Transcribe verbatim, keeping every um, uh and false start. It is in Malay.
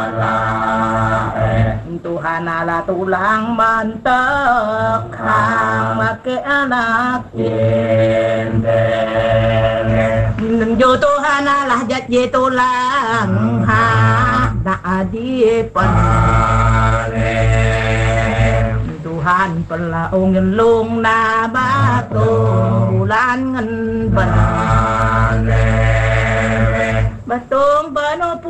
Tuhan ala tulang mantek hang make anak jo Tuhan ala jat je tulang ha na adipan Tuhan pelaung lung na batu bulan ngen ban batung bano